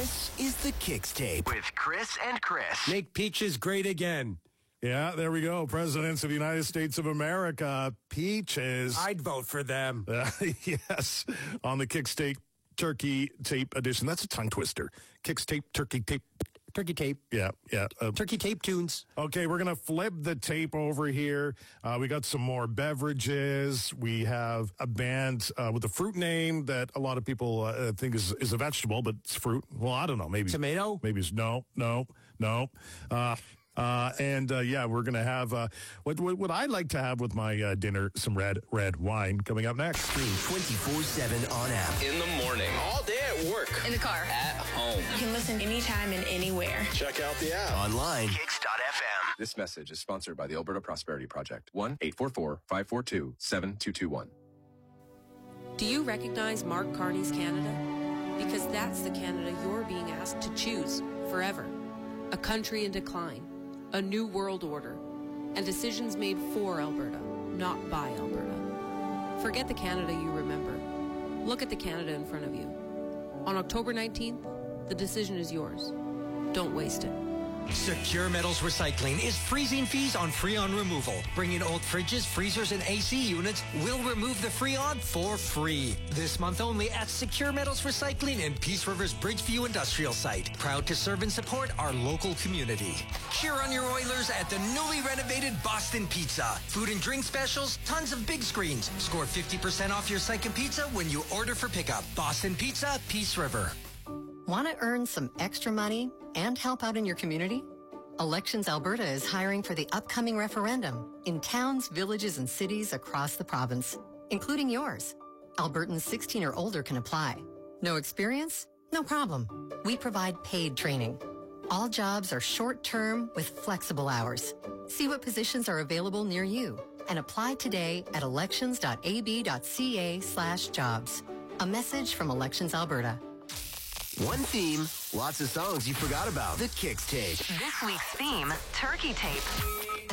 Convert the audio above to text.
This is the Kicks Tape with Chris and Chris. Make peaches great again. Yeah, there we go. Presidents of the United States of America, peaches. I'd vote for them. Yes, on the Kicks Tape Turkey Tape edition. That's a tongue twister. Kicks Tape Turkey Tape. Turkey tape. Yeah. Turkey tape tunes. Okay, we're going to flip the tape over here. We got some more beverages. We have a band with a fruit name that a lot of people think is a vegetable, but it's fruit. Well, I don't know. Maybe tomato? Maybe it's no. We're going to have what I like to have with my dinner, some red wine coming up next. Stream 24/7 on app. In the morning, all day at work, in the car, at home. You can listen anytime and anywhere. Check out the app. Online. Kicks.fm. This message is sponsored by the Alberta Prosperity Project. 1-844-542-7221. Do you recognize Mark Carney's Canada? Because that's the Canada you're being asked to choose forever. A country in decline. A new world order, and decisions made for Alberta, not by Alberta. Forget the Canada you remember. Look at the Canada in front of you. On October 19th, the decision is yours. Don't waste it. Secure Metals Recycling is freezing fees on Freon removal. Bring in old fridges, freezers, and AC units. We'll remove the Freon for free. This month only at Secure Metals Recycling in Peace River's Bridgeview Industrial Site. Proud to serve and support our local community. Cheer on your Oilers at the newly renovated Boston Pizza. Food and drink specials, tons of big screens. Score 50% off your second pizza when you order for pickup. Boston Pizza, Peace River. Want to earn some extra money and help out in your community? Elections Alberta is hiring for the upcoming referendum in towns, villages, and cities across the province, including yours. Albertans 16 or older can apply. No experience? No problem. We provide paid training. All jobs are short-term with flexible hours. See what positions are available near you and apply today at elections.ab.ca/jobs. A message from Elections Alberta. One theme, lots of songs you forgot about. The Kicks Tape. This week's theme, Turkey Tape.